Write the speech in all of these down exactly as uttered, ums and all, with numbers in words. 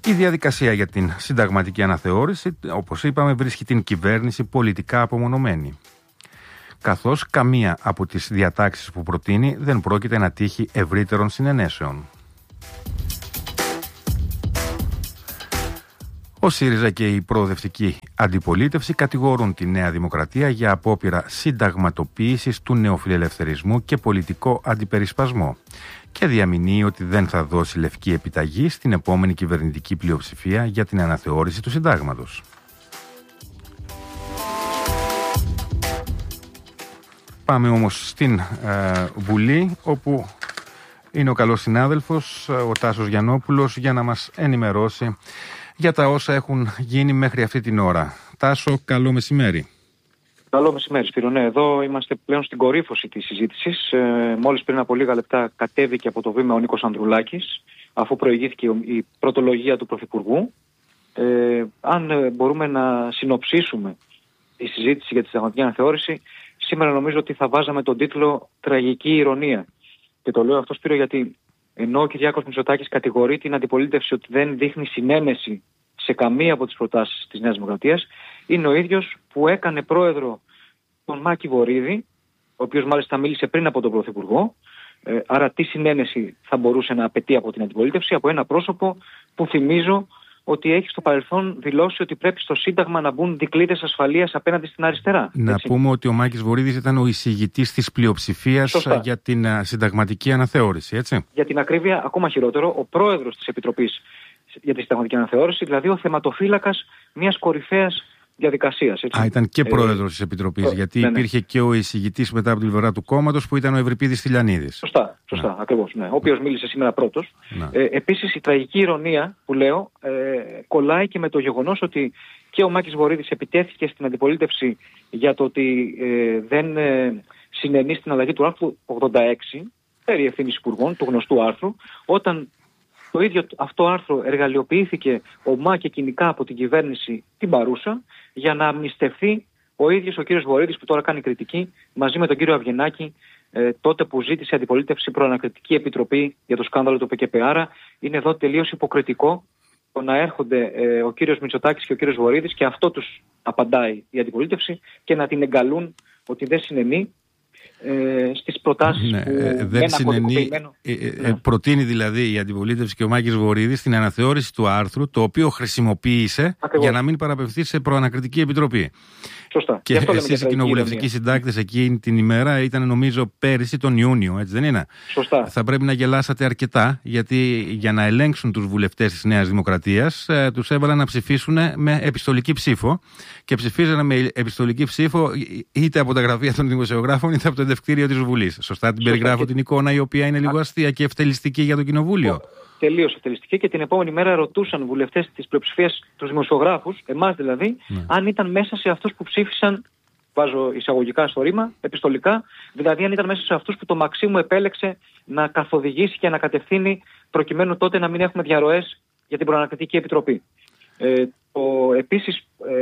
Η διαδικασία για την συνταγματική αναθεώρηση, όπως είπαμε, βρίσκει την κυβέρνηση πολιτικά απομονωμένη, καθώς καμία από τις διατάξεις που προτείνει δεν πρόκειται να τύχει ευρύτερων συνενέσεων. Ο ΣΥΡΙΖΑ και η προοδευτική αντιπολίτευση κατηγορούν τη Νέα Δημοκρατία για απόπειρα συνταγματοποίησης του νεοφιλελευθερισμού και πολιτικό αντιπερισπασμό και διαμηνύει ότι δεν θα δώσει λευκή επιταγή στην επόμενη κυβερνητική πλειοψηφία για την αναθεώρηση του συντάγματος. Πάμε όμως στην ε, Βουλή, όπου είναι ο καλός συνάδελφος, ο Τάσος Γιαννόπουλος, για να μας ενημερώσει για τα όσα έχουν γίνει μέχρι αυτή την ώρα. Τάσο, καλό μεσημέρι. Καλό μεσημέρι, Σπύρο. Ναι, εδώ είμαστε πλέον στην κορύφωση της συζήτησης. Ε, μόλις πριν από λίγα λεπτά κατέβηκε από το βήμα ο Νίκος Ανδρουλάκης, αφού προηγήθηκε η πρωτολογία του Πρωθυπουργού. Ε, αν μπορούμε να συνοψίσουμε τη συζήτηση για τη συνταγματική αναθεώρηση, σήμερα νομίζω ότι θα βάζαμε τον τίτλο «Τραγική ηρωνία». Και το λέω αυτό, Σπύρο, γιατί ενώ ο Κυριάκος Μητσοτάκης κατηγορεί την αντιπολίτευση ότι δεν δείχνει συνένεση σε καμία από τις προτάσεις της Νέας Δημοκρατίας, είναι ο ίδιος που έκανε πρόεδρο τον Μάκη Βορίδη, ο οποίος μάλιστα μίλησε πριν από τον Πρωθυπουργό. Ε, άρα τι συνένεση θα μπορούσε να απαιτεί από την αντιπολίτευση, από ένα πρόσωπο που θυμίζω ότι έχει στο παρελθόν δηλώσει ότι πρέπει στο Σύνταγμα να μπουν δικλείδες ασφαλείας απέναντι στην αριστερά. Να έτσι. πούμε ότι ο Μάκης Βορίδης ήταν ο εισηγητής της πλειοψηφίας Σωστά. για την uh, συνταγματική αναθεώρηση, έτσι. Για την ακρίβεια, ακόμα χειρότερο, ο πρόεδρος της Επιτροπής για τη συνταγματική αναθεώρηση, δηλαδή ο θεματοφύλακας μιας κορυφαίας διαδικασίας. Έτσι. Α, ήταν και πρόεδρος ε, της Επιτροπής, ε, γιατί ναι, ναι. υπήρχε και ο εισηγητής μετά από την πλευρά του κόμματος που ήταν ο Ευρυπίδης Τηλιανίδης. Σωστά, σωστά, ναι. ακριβώς. Ναι. Ο οποίος μίλησε σήμερα πρώτος. Ναι. Ε, επίσης, η τραγική ηρωνία που λέω ε, κολλάει και με το γεγονός ότι και ο Μάκης Βορίδης επιτέθηκε στην αντιπολίτευση για το ότι ε, δεν ε, συνενεί στην αλλαγή του άρθρου ογδόντα έξι περί ευθύνης υπουργών, του γνωστού άρθρου, όταν το ίδιο αυτό άρθρο εργαλειοποιήθηκε ομά και κοινικά από την κυβέρνηση την παρούσα για να αμνηστευτεί ο ίδιος ο κύριος Βορίδης, που τώρα κάνει κριτική, μαζί με τον κύριο Αυγενάκη, ε, τότε που ζήτησε αντιπολίτευση προανακριτική επιτροπή για το σκάνδαλο του ΠΚΠ. Άρα είναι εδώ τελείως υποκριτικό το να έρχονται ε, ο κύριος Μητσοτάκης και ο κύριος Βορίδης και αυτό τους απαντάει η αντιπολίτευση και να την εγκαλούν ότι δεν συνενεί Ε, στις προτάσεις ναι, που ε, δεν συνενεί, ε, ε, ναι. προτείνει δηλαδή η αντιπολίτευση και ο Μάκης Βορίδης την αναθεώρηση του άρθρου, το οποίο χρησιμοποίησε Ακριβώς. για να μην παραπευθεί σε προανακριτική επιτροπή. Σωστά. Και εσείς οι κοινοβουλευτικοί συντάκτες εκείνη την ημέρα ήταν νομίζω πέρυσι τον Ιούνιο, έτσι δεν είναι? Σωστά. Θα πρέπει να γελάσατε αρκετά, γιατί για να ελέγξουν τους βουλευτές της Νέας Δημοκρατίας ε, τους έβαλαν να ψηφίσουν με επιστολική ψήφο και ψηφίζανε με επιστολική ψήφο είτε από τα γραφεία των δημοσιογράφων είτε από το εντευκτήριο της Βουλής. Σωστά την περιγράφω και την εικόνα, η οποία είναι λίγο αστεία και ευτελιστική για το Κοινοβούλιο. Τελείως ευτελιστική, και την επόμενη μέρα ρωτούσαν βουλευτές της πλειοψηφίας, τους δημοσιογράφους, εμάς δηλαδή, ναι. αν ήταν μέσα σε αυτούς που ψήφισαν, βάζω εισαγωγικά στο ρήμα, επιστολικά, δηλαδή αν ήταν μέσα σε αυτούς που το Μαξίμου επέλεξε να καθοδηγήσει και να κατευθύνει, προκειμένου τότε να μην έχουμε διαρροές για την προανακριτική επιτροπή. Ε, το επίσης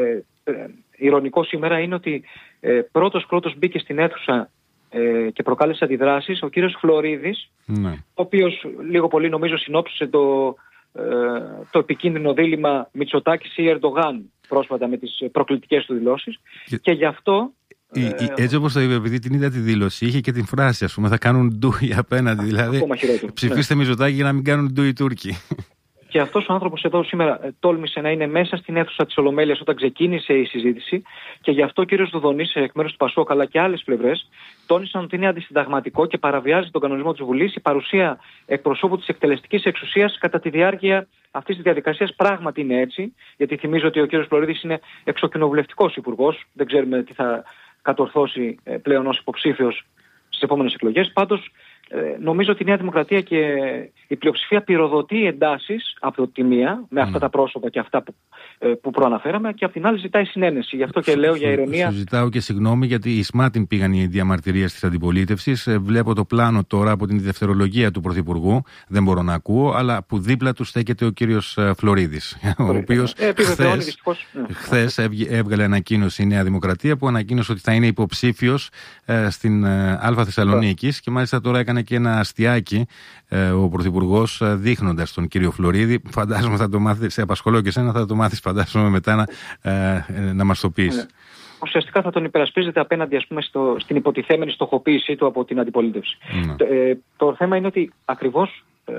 ε, ε, ηρωνικό σήμερα είναι ότι ε, πρώτος πρώτος μπήκε στην αίθουσα και προκάλεσε αντιδράσεις ο κύριος Φλωρίδης, ναι. ο οποίος λίγο πολύ νομίζω συνόψισε το, ε, το επικίνδυνο δίλημμα Μητσοτάκης ή Ερντογάν πρόσφατα με τις προκλητικές του δηλώσεις και, και γι' αυτό η, ε, η, έτσι όπως το είπε, επειδή την είδα τη δήλωση, είχε και την φράση, ας πούμε, θα κάνουν ντουι απέναντι, δηλαδή ψηφίστε ναι. Μητσοτάκη για να μην κάνουν ντουι οι Τούρκοι. Και αυτός ο άνθρωπος εδώ σήμερα ε, τόλμησε να είναι μέσα στην αίθουσα της Ολομέλειας όταν ξεκίνησε η συζήτηση, και γι' αυτό ο κύριος Δουδονής εκ μέρους του Πασόκ αλλά και άλλες πλευρές τόνισαν ότι είναι αντισυνταγματικό και παραβιάζει τον κανονισμό της Βουλής η παρουσία εκπροσώπου της εκτελεστικής εξουσίας κατά τη διάρκεια αυτής της διαδικασίας. Πράγματι είναι έτσι, γιατί θυμίζω ότι ο κύριος Φλωρίδης είναι εξοκοινοβουλευτικός υπουργός, δεν ξέρουμε τι θα κατορθώσει ε, πλέον ως υποψήφιος στις επόμενες εκλογές. Πάντως Ε, νομίζω ότι η Νέα Δημοκρατία και η πλειοψηφία πυροδοτεί εντάσεις από τη μία με αυτά mm. τα πρόσωπα και αυτά που, ε, που προαναφέραμε, και από την άλλη ζητάει συνένεση. Γι' αυτό και λέω για ηρωνία. Σου ζητάω και συγγνώμη, γιατί εις μάτιν πήγαν οι διαμαρτυρίες της αντιπολίτευσης. Ε, βλέπω το πλάνο τώρα από την δευτερολογία του Πρωθυπουργού. Δεν μπορώ να ακούω, αλλά που δίπλα του στέκεται ο κύριος Φλωρίδης. Ο οποίος ε, χθες, χθες έβγαλε ανακοίνωση η Νέα Δημοκρατία που ανακοίνωσε ότι θα είναι υποψήφιος ε, στην ε, Α Θεσσαλονίκης, και μάλιστα τώρα έκανε έκανε και ένα αστιάκι ε, ο Πρωθυπουργός, δείχνοντας τον κύριο Φλωρίδη. Φαντάζομαι θα το μάθεις, σε απασχολώ και εσένα, θα το μάθεις φαντάζομαι μετά να, ε, ε, να μας το πεις. Ναι. Ουσιαστικά θα τον υπερασπίζεται απέναντι, ας πούμε, στο, στην υποτιθέμενη στοχοποίησή του από την αντιπολίτευση. Ναι. Το, ε, το θέμα είναι ότι ακριβώς ε,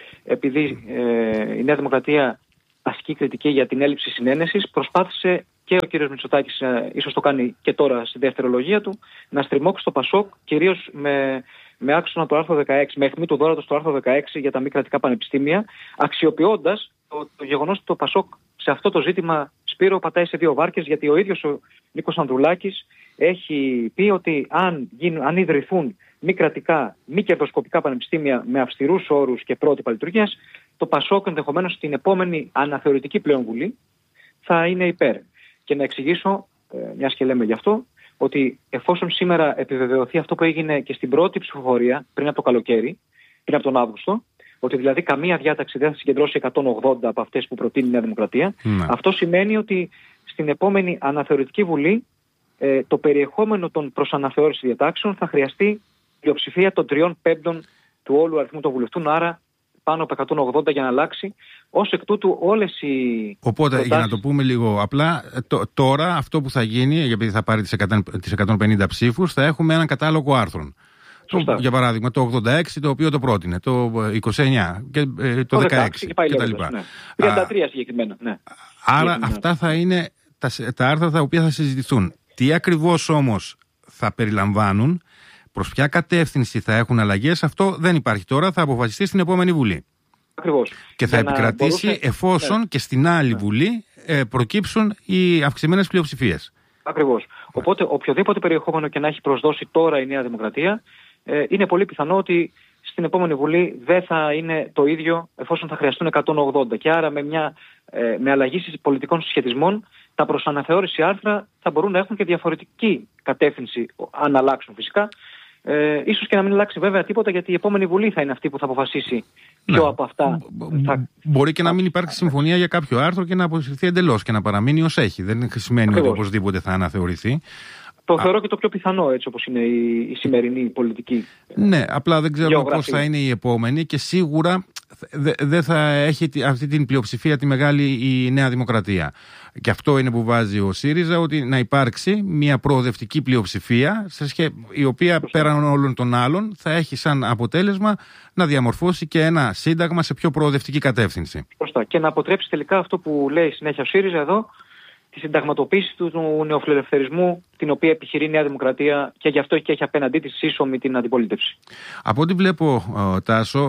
επειδή ε, η Νέα Δημοκρατία ασκεί κριτική για την έλλειψη συνένεσης, προσπάθησε και ο κύριος Μητσοτάκης, ε, ίσως το κάνει και τώρα στη δευτερολογία του, να στριμώξει το Πασόκ, κυρίως με, με άξονα το άρθρο δεκαέξι, με αιχμή του δώρατος το άρθρο δεκαέξι για τα μη κρατικά πανεπιστήμια, αξιοποιώντας το, το γεγονός ότι το Πασόκ σε αυτό το ζήτημα, Σπύρο, πατάει σε δύο βάρκες, γιατί ο ίδιος ο Νίκος Ανδρουλάκης έχει πει ότι αν, γίνουν, αν ιδρυθούν μη κρατικά, μη κερδοσκοπικά πανεπιστήμια με αυστηρούς όρους και πρότυπα λειτουργίας, το Πασόκ ενδεχομένως στην επόμενη αναθεωρητική πλέον Βουλή θα είναι υπέρ. Και να εξηγήσω, ε, μιας και λέμε γι' αυτό, ότι εφόσον σήμερα επιβεβαιωθεί αυτό που έγινε και στην πρώτη ψηφοφορία πριν από το καλοκαίρι, πριν από τον Αύγουστο, ότι δηλαδή καμία διάταξη δεν θα συγκεντρώσει εκατόν ογδόντα από αυτές που προτείνει η Νέα Δημοκρατία, ναι. Αυτό σημαίνει ότι στην επόμενη αναθεωρητική Βουλή ε, το περιεχόμενο των προσαναθεώρησης διατάξεων θα χρειαστεί πλειοψηφία των τριών πέμπτων του όλου αριθμού των βουλευτών, άρα πάνω από εκατόν ογδόντα για να αλλάξει. Ως εκ τούτου όλες οι... Οπότε, προτάσεις... για να το πούμε λίγο απλά, το, τώρα αυτό που θα γίνει, επειδή θα πάρει τις εκατόν πενήντα ψήφους, θα έχουμε έναν κατάλογο άρθρων. Το, για παράδειγμα, το ογδόντα έξι, το οποίο το πρότεινε, το είκοσι εννιά και ε, το, το δεκαέξι και, και τα λοιπά. Ναι. τριάντα τρία συγκεκριμένα. Ναι. Άρα συγκεκριμένα. Αυτά θα είναι τα, τα άρθρα τα οποία θα συζητηθούν. Τι ακριβώς όμως θα περιλαμβάνουν, προς ποια κατεύθυνση θα έχουν αλλαγές, αυτό δεν υπάρχει τώρα, θα αποφασιστεί στην επόμενη Βουλή. Ακριβώς. Και θα για επικρατήσει μπορούσε... εφόσον ναι. και στην άλλη ναι. Βουλή ε, προκύψουν οι αυξημένες πλειοψηφίες. Ακριβώς. Οπότε οποιοδήποτε περιεχόμενο και να έχει προσδώσει τώρα η Νέα Δημοκρατία, ε, είναι πολύ πιθανό ότι στην επόμενη Βουλή δεν θα είναι το ίδιο εφόσον θα χρειαστούν εκατόν ογδόντα. Και άρα με, μια, ε, με αλλαγή πολιτικών συσχετισμών τα προσαναθεώρηση άρθρα θα μπορούν να έχουν και διαφορετική κατεύθυνση, αν αλλάξουν φυσικά. Ε, ίσως και να μην αλλάξει βέβαια τίποτα, γιατί η επόμενη Βουλή θα είναι αυτή που θα αποφασίσει ποιο ναι. από αυτά θα... Μπορεί και να μην υπάρξει συμφωνία για κάποιο άρθρο και να αποσυρθεί εντελώς και να παραμείνει ως έχει. Δεν σημαίνει Ακριβώς. Ότι οπωσδήποτε θα αναθεωρηθεί. Το θεωρώ και το πιο πιθανό, έτσι όπως είναι η, η σημερινή πολιτική. Ναι, απλά δεν ξέρω πώς θα είναι η επόμενη και σίγουρα δεν δε θα έχει αυτή την πλειοψηφία τη μεγάλη η Νέα Δημοκρατία. Και αυτό είναι που βάζει ο ΣΥΡΙΖΑ, ότι να υπάρξει μια προοδευτική πλειοψηφία σε σχέ... η οποία Σωστά. Πέραν όλων των άλλων θα έχει σαν αποτέλεσμα να διαμορφώσει και ένα σύνταγμα σε πιο προοδευτική κατεύθυνση. Σωστά. Και να αποτρέψει τελικά αυτό που λέει συνέχεια ο ΣΥΡΙΖΑ εδώ, τη συνταγματοποίηση του, του νεοφιλελευθερισμού, την οποία επιχειρεί η Νέα Δημοκρατία και γι' αυτό και έχει απέναντί της σύσσωμη την αντιπολίτευση. Από ό,τι βλέπω, Τάσο,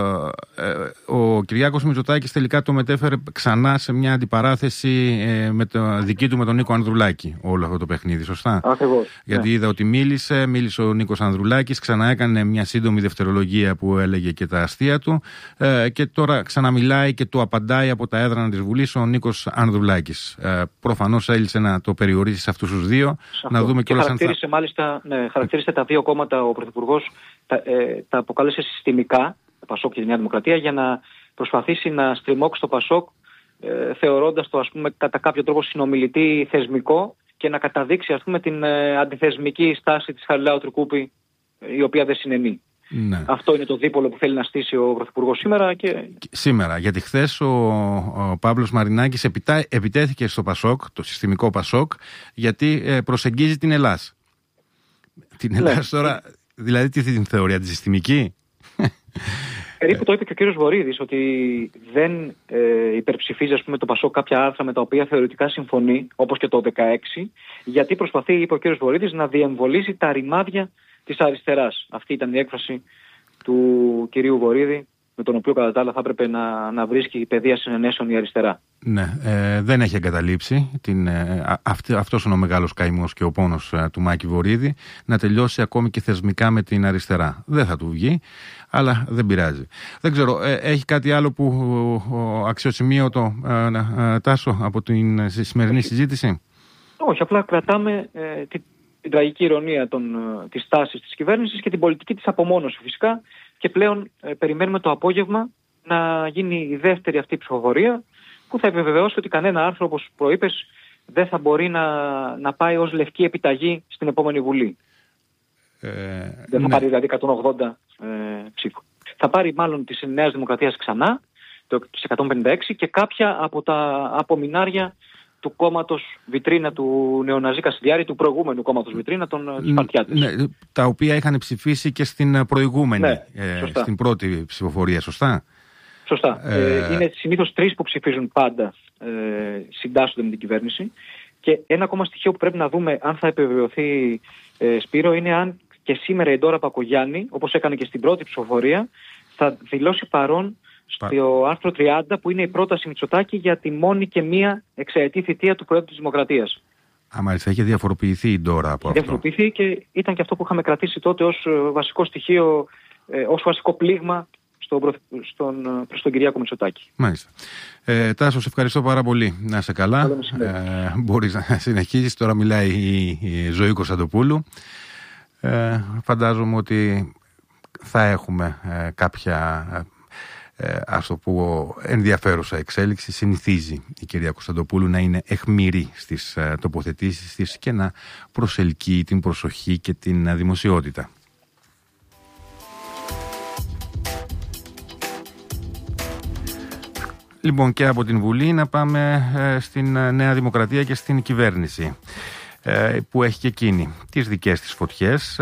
ε, ε, ο Κυριάκος Μητσοτάκης τελικά το μετέφερε ξανά σε μια αντιπαράθεση ε, με το, δική του με τον Νίκο Ανδρουλάκη, όλο αυτό το παιχνίδι, σωστά? Ακριβώς. Γιατί ναι. είδα ότι μίλησε, μίλησε ο Νίκος Ανδρουλάκης, ξανά έκανε μια σύντομη δευτερολογία που έλεγε και τα αστεία του ε, και τώρα ξαναμιλάει και του απαντάει από τα έδρανα της Βουλής ο Νίκος Ανδρουλάκης. Ε, προφανώς έλυσε να το περιορίσει σε αυτούς τους δύο. Να δούμε και χαρακτήρισε θα... μάλιστα, ναι, χαρακτήρισε τα δύο κόμματα ο Πρωθυπουργός, τα, ε, τα αποκάλεσε συστημικά, το Πασόκ και τη Νέα Δημοκρατία, για να προσπαθήσει να στριμώξει το Πασόκ, ε, θεωρώντας το, ας πούμε, κατά κάποιο τρόπο συνομιλητή θεσμικό και να καταδείξει, ας πούμε, την ε, αντιθεσμική στάση της Χαριλάου Τρικούπη, η οποία δεν συνενεί. Ναι. Αυτό είναι το δίπολο που θέλει να στήσει ο Πρωθυπουργός σήμερα. Και... Σήμερα, γιατί χθες ο, ο Παύλος Μαρινάκης επιτά, επιτέθηκε στο Πασόκ, το συστημικό Πασόκ, γιατί ε, προσεγγίζει την Ελλάς. Την Ελλάς ναι. Τώρα, δηλαδή τι την θεωρεί, αντισυστημική? Περίπου το είπε και ο κύριος Βορίδης, ότι δεν ε, υπερψηφίζει, ας πούμε, το Πασόκ κάποια άρθρα με τα οποία θεωρητικά συμφωνεί, όπως και το δεκαέξι, γιατί προσπαθεί, είπε ο κύριος Βορίδης, να διεμβολήσει τα ρημάδια της αριστεράς. Αυτή ήταν η έκφραση του κυρίου Βορίδη, με τον οποίο κατά τα άλλα θα έπρεπε να, να βρίσκει πεδία συνενέσεων η αριστερά. Ναι, ε, δεν έχει εγκαταλείψει την, ε, αυτή, αυτός είναι ο μεγάλος καημός και ο πόνος ε, του Μάκη Βορίδη, να τελειώσει ακόμη και θεσμικά με την αριστερά. Δεν θα του βγει, αλλά δεν πειράζει. Δεν ξέρω, ε, έχει κάτι άλλο που ε, αξιοσημείωτο, ε, ε, Τάσο, από την σημερινή συζήτηση? Όχι, απλά κρατάμε ε, την, την τραγική ηρωνία των, της τάσης της κυβέρνησης και την πολιτική της απομόνωση φυσικά, και πλέον ε, περιμένουμε το απόγευμα να γίνει η δεύτερη αυτή ψηφοφορία, που θα επιβεβαιώσει ότι κανένα άρθρο, όπως προείπες, δεν θα μπορεί να, να πάει ως λευκή επιταγή στην επόμενη Βουλή. Ε, δεν θα ναι. πάρει δηλαδή εκατόν ογδόντα ε, ψήφου. Θα πάρει μάλλον της Νέας Δημοκρατίας ξανά, το εκατόν πενήντα έξι, και κάποια από τα απομεινάρια του κόμματος Βιτρίνα του Νεοναζί Κασιδιάρη, του προηγούμενου κόμματος Βιτρίνα, των Σπαρτιάτες. Ναι, τα οποία είχαν ψηφίσει και στην προηγούμενη, ναι, ε, στην πρώτη ψηφοφορία, σωστά. Σωστά. Ε... Ε, είναι συνήθως τρεις που ψηφίζουν πάντα, ε, συντάσσονται με την κυβέρνηση. Και ένα ακόμα στοιχείο που πρέπει να δούμε αν θα επιβεβαιωθεί, ε, Σπύρο, είναι αν και σήμερα η Ντόρα Πακογιάννη, όπως έκανε και στην πρώτη ψηφοφορία, θα δηλώσει παρόν στο άρθρο τριάντα, που είναι η πρόταση Μητσοτάκη για τη μόνη και μία εξαετή θητεία του Προέδρου της Δημοκρατίας. Α, μάλιστα, έχει διαφοροποιηθεί η Ντόρα από αυτό. Διαφοροποιηθεί και ήταν και αυτό που είχαμε κρατήσει τότε ως βασικό στοιχείο, ως βασικό πλήγμα στον, στον, προς τον Κυριάκο Μητσοτάκη. Μάλιστα. Ε, Τάσο, σε ευχαριστώ πάρα πολύ. Να είσαι καλά. Ε, μπορείς να συνεχίσεις. Τώρα μιλάει η, η Ζωή Κωνσταντοπούλου. Ε, φαντάζομαι ότι θα έχουμε ε, κάποια... Ε, ας το πω ενδιαφέρουσα εξέλιξη. Συνηθίζει η κυρία Κωνσταντοπούλου να είναι αιχμηρή στις ε, τοποθετήσεις της και να προσελκύει την προσοχή και την ε, δημοσιότητα. Λοιπόν, και από την Βουλή να πάμε ε, στην ε, Νέα Δημοκρατία και στην κυβέρνηση, που έχει και εκείνη τις δικές της φωτιές.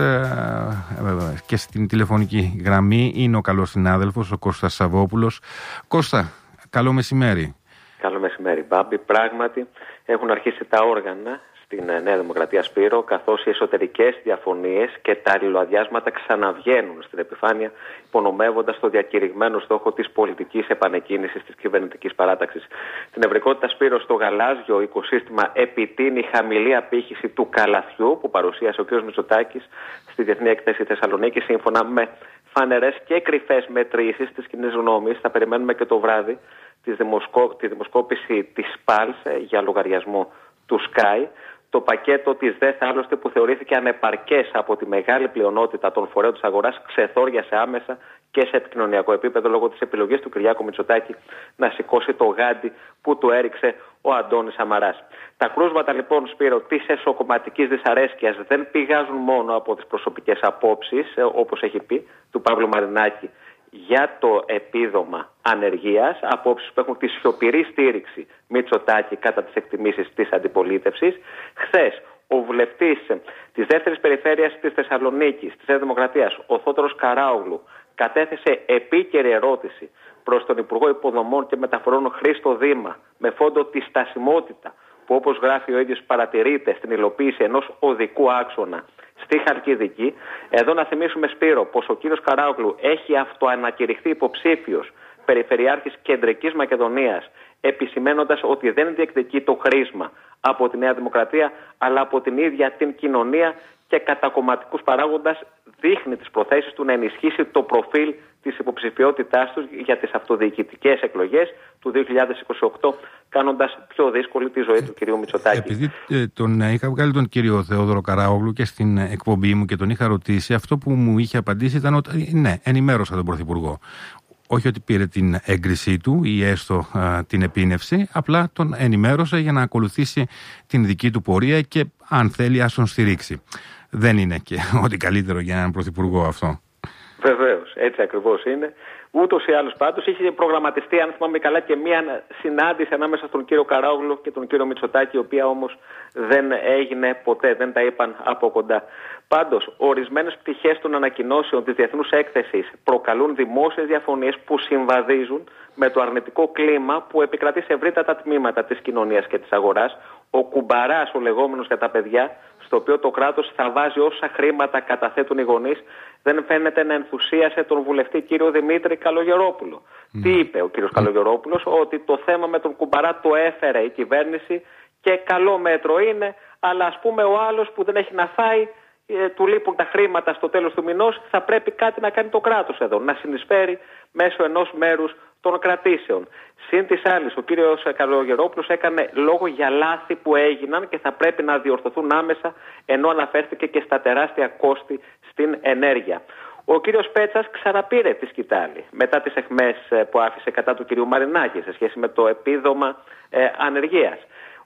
Και στην τηλεφωνική γραμμή είναι ο καλός συνάδελφος, ο Κώστας Σαββόπουλος. Κώστα, καλό μεσημέρι. Καλό μεσημέρι, Μπάμπη. Πράγματι έχουν αρχίσει τα όργανα στην Νέα Δημοκρατία, Σπύρο, καθώς οι εσωτερικές διαφωνίες και τα αλληλοαδιάσματα ξαναβγαίνουν στην επιφάνεια, υπονομεύοντας το διακηρυγμένο στόχο της πολιτικής επανεκκίνησης της κυβερνητικής παράταξης. Την ευρικότητα, Σπύρο, στο γαλάζιο οικοσύστημα επιτείνει χαμηλή απήχηση του καλαθιού που παρουσίασε ο κ. Μητσοτάκης στη Διεθνή Έκθεση Θεσσαλονίκη, σύμφωνα με φανερές και κρυφές μετρήσεις της κοινής γνώμης. Θα περιμένουμε και το βράδυ τη, δημοσκό... τη δημοσκόπηση της ΠΑΛΣ για λογαριασμό του Sky. Το πακέτο της ΔΕΘ, άλλωστε, που θεωρήθηκε ανεπαρκές από τη μεγάλη πλειονότητα των φορέων της αγοράς, ξεθόριασε άμεσα και σε επικοινωνιακό επίπεδο λόγω της επιλογής του Κυριάκου Μητσοτάκη να σηκώσει το γάντι που του έριξε ο Αντώνης Σαμαράς. Τα κρούσματα, λοιπόν, Σπύρο, της εσωκομματικής δυσαρέσκειας δεν πηγάζουν μόνο από τις προσωπικές απόψεις, όπως έχει πει, του Παύλου Μαρινάκη για το επίδομα ανεργίας, απόψεις που έχουν τη σιωπηρή στήριξη Μητσοτάκη κατά τις εκτιμήσεις της αντιπολίτευσης. Χθες, ο βουλευτής της δεύτερης περιφέρειας της Θεσσαλονίκης, της Νέας Δημοκρατίας, ο Θόδωρος Καράογλου, κατέθεσε επίκαιρη ερώτηση προς τον Υπουργό Υποδομών και Μεταφορών Χρήστο Δήμα, με φόντο τη στασιμότητα που, όπως γράφει ο ίδιος, παρατηρείται στην υλοποίηση ενός οδικού άξονα στη Χαλκιδική. Εδώ να θυμίσουμε, Σπύρο, πως ο κύριος Καράογλου έχει αυτοανακηρυχθεί υποψήφιος περιφερειάρχης Κεντρικής Μακεδονίας, επισημένοντας ότι δεν διεκδικεί το χρήσμα από τη Νέα Δημοκρατία, αλλά από την ίδια την κοινωνία, και κατά κομματικούς παράγοντας δείχνει τις προθέσεις του να ενισχύσει το προφίλ της υποψηφιότητάς του για τις αυτοδιοικητικές εκλογές του δύο χιλιάδες είκοσι οκτώ, κάνοντας πιο δύσκολη τη ζωή του κυρίου Μητσοτάκη. Επειδή ε, τον είχα βγάλει τον κύριο Θεόδωρο Καράογλου και στην εκπομπή μου και τον είχα ρωτήσει, αυτό που μου είχε απαντήσει ήταν ότι ναι, ενημέρωσα τον Πρωθυπουργό. Όχι ότι πήρε την έγκρισή του ή έστω α, την επίνευση, απλά τον ενημέρωσε για να ακολουθήσει την δική του πορεία και αν θέλει ας τον στηρίξει. Δεν είναι και ό,τι καλύτερο για έναν πρωθυπουργό αυτό. Βεβαίως, έτσι ακριβώς είναι. Ούτως ή άλλως, πάντως, είχε προγραμματιστεί, αν θυμάμαι καλά, και μία συνάντηση ανάμεσα στον κύριο Καράογλου και τον κύριο Μητσοτάκη, η οποία όμως δεν έγινε ποτέ, δεν τα είπαν από κοντά. Πάντως, ορισμένες πτυχές των ανακοινώσεων της Διεθνούς Έκθεσης προκαλούν δημόσιες διαφωνίες που συμβαδίζουν με το αρνητικό κλίμα που επικρατεί σε ευρύτατα τμήματα της κοινωνίας και της αγοράς. Ο κουμπαράς, ο λεγόμενος για τα παιδιά, στο οποίο το κράτος θα βάζει όσα χρήματα καταθέτουν οι γονείς, δεν φαίνεται να ενθουσίασε τον βουλευτή κύριο Δημήτρη Καλογερόπουλο. Mm. Τι είπε ο κύριος mm. Καλογερόπουλος? Ότι το θέμα με τον κουμπαρά το έφερε η κυβέρνηση και καλό μέτρο είναι, αλλά ας πούμε ο άλλος που δεν έχει να φάει, ε, του λείπουν τα χρήματα στο τέλος του μηνός, θα πρέπει κάτι να κάνει το κράτος εδώ, να συνεισφέρει μέσω ενός μέρους των κρατήσεων. Συν της άλλης, ο κύριος Καλογερόπουλος έκανε λόγο για λάθη που έγιναν και θα πρέπει να διορθωθούν άμεσα, ενώ αναφέρθηκε και στα τεράστια κόστη στην ενέργεια. Ο κύριος Πέτσας ξαναπήρε τη σκητάλη μετά τις αιχμές που άφησε κατά του κυρίου Μαρινάκη σε σχέση με το επίδομα ε, ανεργίας.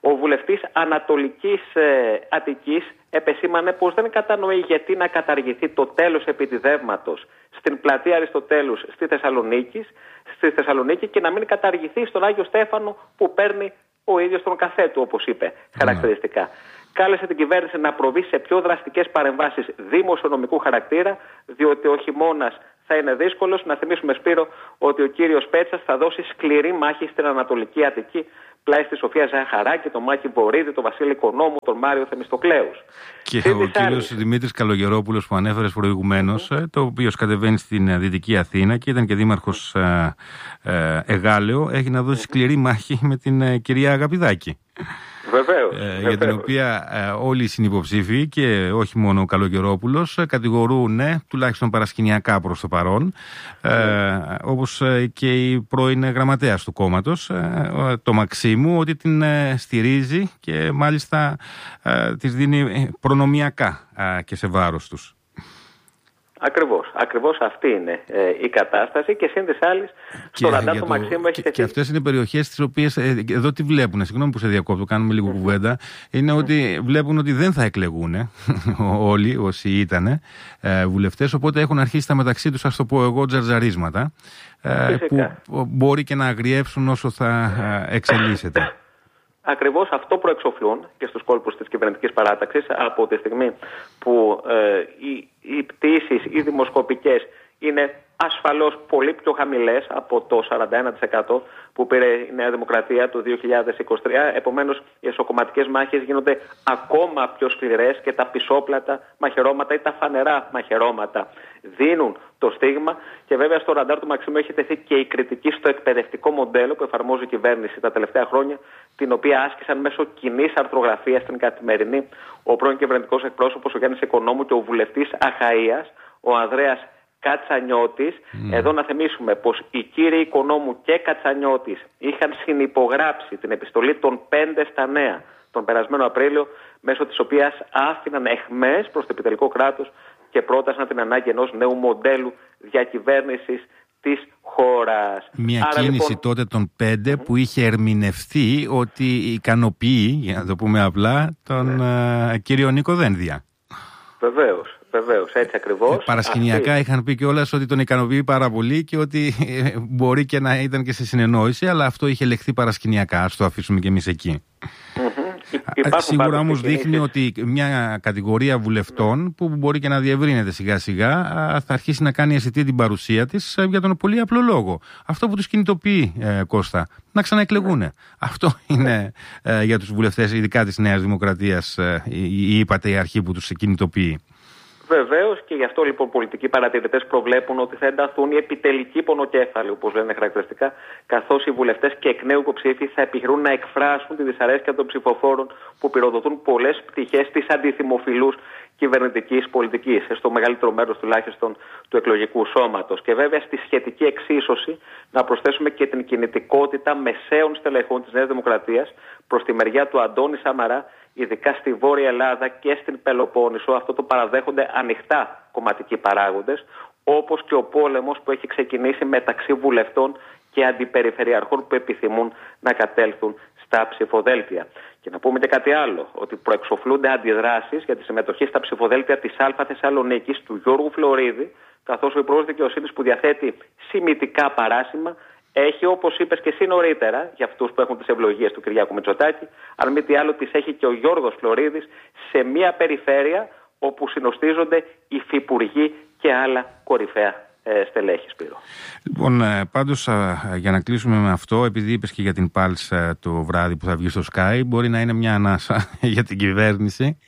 Ο βουλευτής Ανατολικής ε, Αττικής επεσήμανε πως δεν κατανοεί γιατί να καταργηθεί το τέλος επιτιδεύματος στην πλατεία Αριστοτέλους στη Θεσσαλονίκη, στη Θεσσαλονίκη και να μην καταργηθεί στον Άγιο Στέφανο που παίρνει ο ίδιος τον καφέ του, όπως είπε χαρακτηριστικά. Mm. Κάλεσε την κυβέρνηση να προβεί σε πιο δραστικές παρεμβάσεις δημοσιονομικού χαρακτήρα, διότι ο χειμώνας θα είναι δύσκολος. Να θυμίσουμε, Σπύρο, ότι ο κύριος Πέτσας θα δώσει σκληρή μάχη στην Ανατολική Αττική, πλάι στη Σοφία Ζαχαράκη, τον Μάκη Βορίδη, τον Βασίλη Κονόμου, τον Μάριο Θεμιστοκλέους. Και Σύντης ο κύριος Δημήτρης Καλογερόπουλος που ανέφερες προηγουμένως, mm. το οποίο κατεβαίνει στην Δυτική Αθήνα και ήταν και δήμαρχος ε, ε, Εγάλεο, έχει να δώσει σκληρή μάχη με την ε, κυρία Αγαπηδάκη. Βεβαίως, ε, βεβαίως. Για την οποία ε, όλοι οι συνυποψήφοι και όχι μόνο ο Καλογερόπουλος ε, κατηγορούν, ναι, τουλάχιστον παρασκηνιακά προς το παρόν, ε, mm. όπως ε, και η πρώην γραμματέας του κόμματος, ε, το Μαξίμου, ότι την ε, στηρίζει και μάλιστα ε, της δίνει προνομιακά ε, και σε βάρος τους. Ακριβώς, ακριβώς αυτή είναι ε, η κατάσταση και σύν της άλλης στο ραντάρ του Μαξίμου έχει τεθεί. Και αυτές είναι περιοχές τις οποίες ε, εδώ τι βλέπουν, συγγνώμη που σε διακόπτω, κάνουμε λίγο mm-hmm. κουβέντα, είναι mm-hmm. ότι βλέπουν ότι δεν θα εκλεγούν όλοι όσοι ήταν ε, βουλευτές, οπότε έχουν αρχίσει τα μεταξύ τους, ας το πω εγώ, τζαρζαρίσματα ε, που μπορεί και να αγριεύσουν όσο θα ε, εξελίσσεται. Ακριβώς αυτό προεξοφλούν και στους κόλπους της κυβερνητικής παράταξης από τη στιγμή που ε, οι, οι πτήσεις, οι δημοσκοπικές είναι ασφαλώς πολύ πιο χαμηλές από το σαράντα ένα τοις εκατό που πήρε η Νέα Δημοκρατία το δύο χιλιάδες είκοσι τρία. Επομένως, οι εσωκομματικές μάχες γίνονται ακόμα πιο σκληρές και τα πισόπλατα μαχαιρώματα ή τα φανερά μαχαιρώματα δίνουν το στίγμα. Και βέβαια στο ραντάρ του Μαξίμου έχει τεθεί και η κριτική στο εκπαιδευτικό μοντέλο που εφαρμόζει η κυβέρνηση τα τελευταία χρόνια, την οποία άσκησαν μέσω κοινής αρθρογραφίας στην Καθημερινή ο πρώην κυβερνητικός εκπρόσωπος ο Γιάννης Οικονόμου και ο βουλευτής Αχαΐας, ο Ανδρέας Κατσανιώτης. Mm. Εδώ να θυμίσουμε πως οι κύριοι Οικονόμου και Κατσανιώτης είχαν συνυπογράψει την επιστολή των πέντε στα νέα τον περασμένο Απρίλιο, μέσω της οποίας άφηναν εχμές προς το επιτελικό κράτος και πρότασαν την ανάγκη ενός νέου μοντέλου διακυβέρνησης της χώρας. Μια Άρα, κίνηση λοιπόν... τότε των πέντε mm. που είχε ερμηνευτεί ότι ικανοποιεί, για να το πούμε απλά, τον mm. uh, κύριο Νίκο Δένδια. Βεβαίως. Βεβαίως, έτσι ακριβώς. Παρασκηνιακά αυτή... είχαν πει κιόλας ότι τον ικανοποιεί πάρα πολύ και ότι μπορεί και να ήταν και σε συνεννόηση, αλλά αυτό είχε λεχθεί παρασκηνιακά. Ας το αφήσουμε κι εμείς εκεί. Mm-hmm. Σίγουρα όμως δείχνει ότι μια κατηγορία βουλευτών που μπορεί και να διευρύνεται σιγά σιγά θα αρχίσει να κάνει αισθητή την παρουσία της για τον πολύ απλό λόγο. Αυτό που τους κινητοποιεί, ε, Κώστα, να ξαναεκλεγούν. Mm. Αυτό είναι ε, για τους βουλευτές, ειδικά της Νέας Δημοκρατίας, ε, η, είπατε η αρχή που τους κινητοποιεί. Βεβαίως, και γι' αυτό λοιπόν πολιτικοί παρατηρητές προβλέπουν ότι θα ενταθούν οι επιτελικοί πονοκέφαλοι, όπως λένε χαρακτηριστικά, καθώς οι βουλευτές και εκ νέου υποψήφοι θα επιχειρούν να εκφράσουν τη δυσαρέσκεια των ψηφοφόρων που πυροδοτούν πολλές πτυχές της αντιθυμοφιλούς κυβερνητικής πολιτικής, στο μεγαλύτερο μέρος τουλάχιστον του εκλογικού σώματος. Και βέβαια στη σχετική εξίσωση να προσθέσουμε και την κινητικότητα μεσαίων στελεχών της Νέας Δημοκρατίας προς τη μεριά του Αντώνη Σαμαρά, ειδικά στη Βόρεια Ελλάδα και στην Πελοπόννησο. Αυτό το παραδέχονται ανοιχτά κομματικοί παράγοντες, όπως και ο πόλεμος που έχει ξεκινήσει μεταξύ βουλευτών και αντιπεριφερειαρχών που επιθυμούν να κατέλθουν στα ψηφοδέλτια. Και να πούμε και κάτι άλλο, ότι προεξοφλούνται αντιδράσεις για τη συμμετοχή στα ψηφοδέλτια της Α Θεσσαλονίκης του Γιώργου Φλωρίδη, καθώς ο Υπουργός Δικαιοσύνης που διαθέτει σημητικά παράσημα έχει, όπως είπες και εσύ νωρίτερα, για αυτούς που έχουν τις ευλογίες του Κυριάκου Μητσοτάκη, αν μη τι άλλο τις έχει και ο Γιώργος Φλωρίδης σε μια περιφέρεια όπου συνοστίζονται υφυπουργοί και άλλα κορυφαία ε, στελέχη, Σπύρο. Λοιπόν, πάντως για να κλείσουμε με αυτό, επειδή είπες και για την Pulse το βράδυ που θα βγει στο Sky, μπορεί να είναι μια ανάσα για την κυβέρνηση.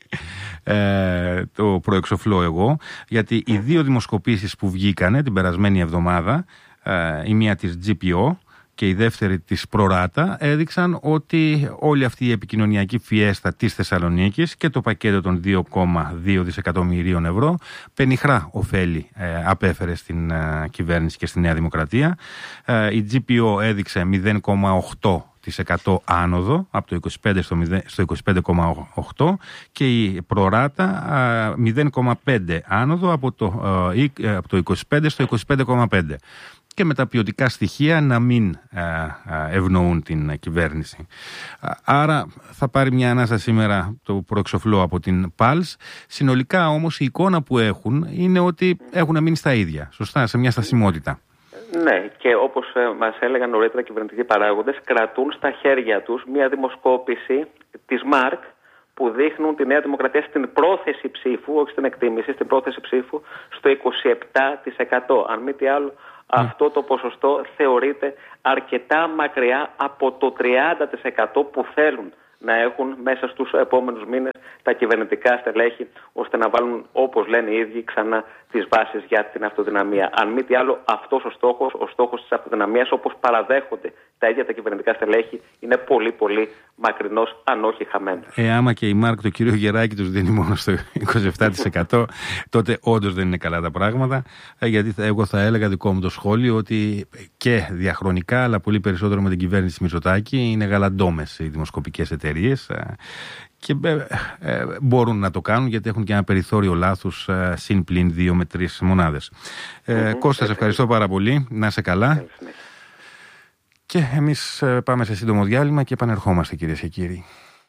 Ε, το προεξοφλώ εγώ, γιατί οι δύο δημοσκοπήσεις που βγήκανε την περασμένη εβδομάδα, η μία της τζι πι ο και η δεύτερη της Προράτα, έδειξαν ότι όλη αυτή η επικοινωνιακή φιέστα της Θεσσαλονίκης και το πακέτο των δύο κόμμα δύο δισεκατομμυρίων ευρώ πενιχρά ωφέλη ε, απέφερε στην ε, κυβέρνηση και στη Νέα Δημοκρατία. Ε, η τζι πι ο έδειξε μηδέν κόμμα οκτώ τοις εκατό άνοδο από το είκοσι πέντε στο είκοσι πέντε κόμμα οκτώ και η Προράτα μηδέν κόμμα πέντε άνοδο από το, από το είκοσι πέντε στο είκοσι πέντε κόμμα πέντε. και με τα ποιοτικά στοιχεία να μην ευνοούν την κυβέρνηση. Άρα θα πάρει μια ανάσα σήμερα το προεξοφλώ από την Pulse. Συνολικά όμως η εικόνα που έχουν είναι ότι έχουν μείνει στα ίδια, σωστά, σε μια στασιμότητα. Ναι, και όπως μας έλεγαν νωρίτερα κυβερνητικοί παράγοντες, κρατούν στα χέρια τους μια δημοσκόπηση της ΜΑΡΚ που δείχνουν τη Νέα Δημοκρατία στην πρόθεση ψήφου, όχι στην εκτίμηση, στην πρόθεση ψήφου στο είκοσι επτά τοις εκατό. Αν μη τι άλλο, mm. αυτό το ποσοστό θεωρείται αρκετά μακριά από το τριάντα τοις εκατό που θέλουν να έχουν μέσα στους επόμενους μήνες τα κυβερνητικά στελέχη, ώστε να βάλουν, όπως λένε οι ίδιοι, ξανά τις βάσεις για την αυτοδυναμία. Αν μη τι άλλο, αυτός ο στόχος, ο στόχος της αυτοδυναμίας, όπως παραδέχονται τα ίδια τα κυβερνητικά στελέχη, είναι πολύ πολύ μακρινός, αν όχι χαμένος. Ε, άμα και η ΜΑΡΚ το κύριο Γεράκη τους δίνει μόνο στο είκοσι επτά τοις εκατό, τότε όντως δεν είναι καλά τα πράγματα. Γιατί εγώ θα έλεγα δικό μου το σχόλιο ότι και διαχρονικά, αλλά πολύ περισσότερο με την κυβέρνηση Μητσοτάκη, είναι γαλαντόμες οι δημοσκοπικές εταιρείες. Και ε, ε, μπορούν να το κάνουν γιατί έχουν και ένα περιθώριο λάθους ε, συν πλην δύο με τρεις μονάδες. Ε, mm-hmm. Κώστα, σε ευχαριστώ πάρα πολύ. Να είσαι καλά. Mm-hmm. Και εμείς ε, πάμε σε σύντομο διάλειμμα και επανερχόμαστε, κυρίες και κύριοι.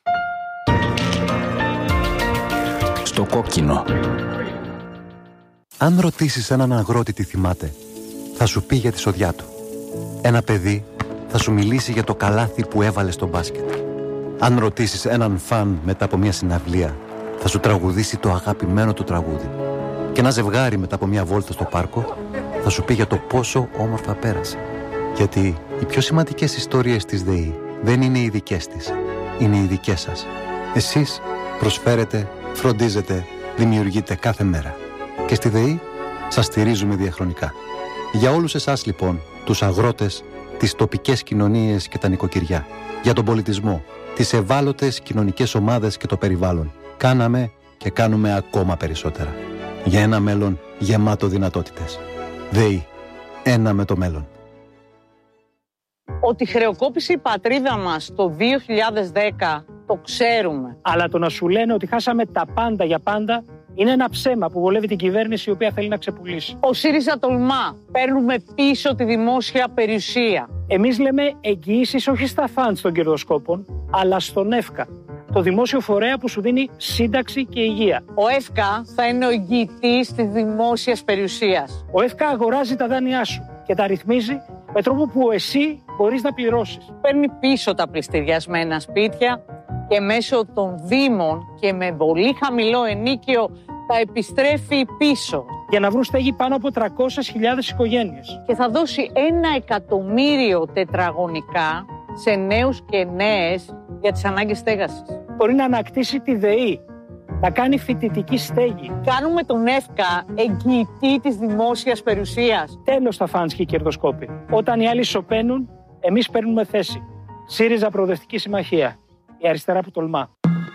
Στο κόκκινο. Αν ρωτήσεις έναν αγρότη τι θυμάται, θα σου πει για τη σοδιά του. Ένα παιδί θα σου μιλήσει για το καλάθι που έβαλε στο μπάσκετ. Αν ρωτήσεις έναν φαν μετά από μια συναυλία, θα σου τραγουδήσει το αγαπημένο του τραγούδι. Και ένα ζευγάρι μετά από μια βόλτα στο πάρκο, θα σου πει για το πόσο όμορφα πέρασε. Γιατί οι πιο σημαντικές ιστορίες της ΔΕΗ δεν είναι οι δικές της, είναι οι δικές σας. Εσείς προσφέρετε, φροντίζετε, δημιουργείτε κάθε μέρα. Και στη ΔΕΗ σας στηρίζουμε διαχρονικά. Για όλους εσάς λοιπόν, τους αγρότες, τις τοπικές κοινωνίες και τα νοικοκυριά, για τον πολιτισμό, τις ευάλωτες κοινωνικές ομάδες και το περιβάλλον, κάναμε και κάνουμε ακόμα περισσότερα. Για ένα μέλλον γεμάτο δυνατότητες. ΔΕΗ. Ένα με το μέλλον. Ότι χρεοκόπησε η πατρίδα μας το δύο χιλιάδες δέκα, το ξέρουμε. Αλλά το να σου λένε ότι χάσαμε τα πάντα για πάντα είναι ένα ψέμα που βολεύει την κυβέρνηση η οποία θέλει να ξεπουλήσει. Ο ΣΥΡΙΖΑ τολμά. Παίρνουμε πίσω τη δημόσια περιουσία. Εμείς λέμε εγγυήσεις όχι στα φαντς των κερδοσκόπων, αλλά στον ΕΦΚΑ, το δημόσιο φορέα που σου δίνει σύνταξη και υγεία. Ο ΕΦΚΑ θα είναι ο εγγυητής της δημόσιας περιουσίας. Ο ΕΦΚΑ αγοράζει τα δάνειά σου και τα ρυθμίζει με τρόπο που εσύ μπορείς να πληρώσεις. Παίρνει πίσω τα πληστηριασμένα σπίτια και μέσω των δήμων και με πολύ χαμηλό ενίκιο τα επιστρέφει πίσω. Για να βρουν στέγη πάνω από τριακόσιες χιλιάδες οικογένειες. Και θα δώσει ένα εκατομμύριο τετραγωνικά σε νέους και νέες για τις ανάγκες στέγασης. Μπορεί να ανακτήσει τη ΔΕΗ, να κάνει φοιτητική στέγη. Κάνουμε τον ΕΦΚΑ εγγυητή της δημόσιας περιουσίας. Τέλος τα φαντς και οι κερδοσκόποι. Όταν οι άλλοι σωπαίνουν, εμείς παίρνουμε θέση. ΣΥΡΙΖΑ Προοδευτική Συμμαχία. Η αριστερά που τολμά.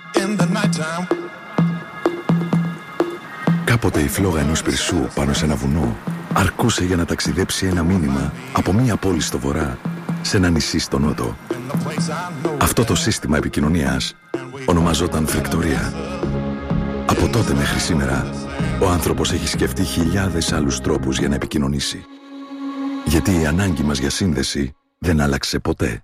Κάποτε η φλόγα ενός πυρσού πάνω σε ένα βουνό αρκούσε για να ταξιδέψει ένα μήνυμα από μία πόλη στο βορρά σε ένα νησί στο νότο. Αυτό το σύστημα επικοινωνίας ονομαζόταν φρεκτορία. Από τότε μέχρι σήμερα, ο άνθρωπος έχει σκεφτεί χιλιάδες άλλους τρόπους για να επικοινωνήσει. Γιατί η ανάγκη μας για σύνδεση δεν άλλαξε ποτέ.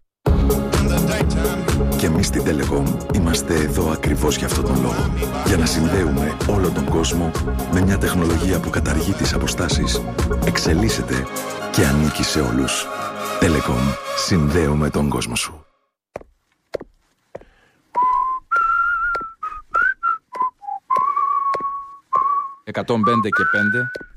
Και εμείς στην Telecom είμαστε εδώ ακριβώς για αυτόν τον λόγο. Για να συνδέουμε όλο τον κόσμο με μια τεχνολογία που καταργεί τις αποστάσεις, εξελίσσεται και ανήκει σε όλους. Telecom. Συνδέουμε τον κόσμο σου. εκατόν πέντε και πέντε